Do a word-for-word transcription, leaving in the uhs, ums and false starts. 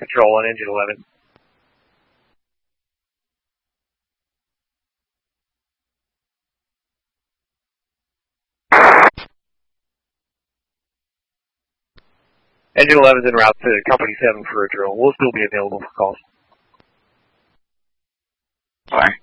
Control on engine eleven. Engine eleven is en route to Company seven for a drill. We'll still be available for calls. Bye.